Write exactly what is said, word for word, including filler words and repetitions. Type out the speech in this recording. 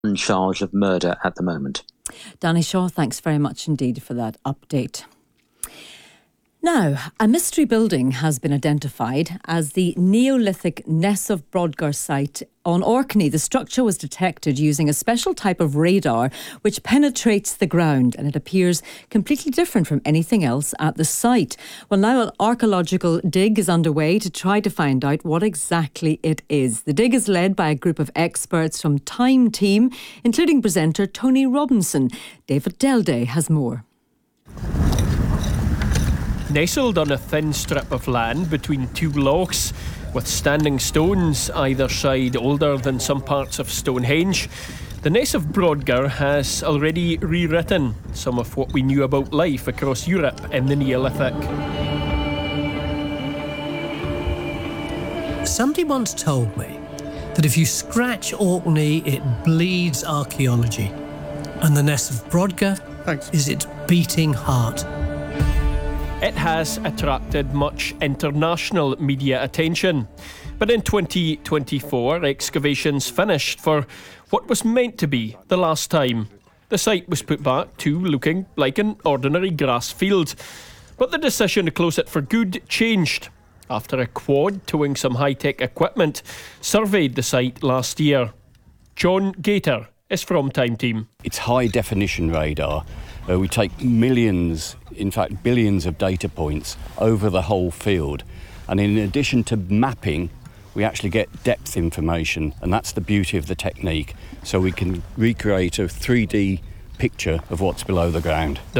in charge of murder at the moment. Danny Shaw, thanks very much indeed for that update. Now, a mystery building has been identified as the Neolithic Ness of Brodgar site on Orkney. The structure was detected using a special type of radar which penetrates the ground, and it appears completely different from anything else at the site. Well, now an archaeological dig is underway to try to find out what exactly it is. The dig is led by a group of experts from Time Team, including presenter Tony Robinson. David Delday has more. Nestled on a thin strip of land between two lochs, with standing stones either side older than some parts of Stonehenge, the Ness of Brodgar has already rewritten some of what we knew about life across Europe in the Neolithic. Somebody once told me that if you scratch Orkney, it bleeds archaeology, and the Ness of Brodgar Thanks. is its beating heart. It has attracted much international media attention. But in twenty twenty-four, excavations finished for what was meant to be the last time. The site was put back to looking like an ordinary grass field. But the decision to close it for good changed after a quad towing some high-tech equipment surveyed the site last year. John Gator is from Time Team. It's high-definition radar. Uh, we take millions, in fact billions of data points over the whole field. And in addition to mapping, we actually get depth information, and that's the beauty of the technique. So we can recreate a three D picture of what's below the ground. The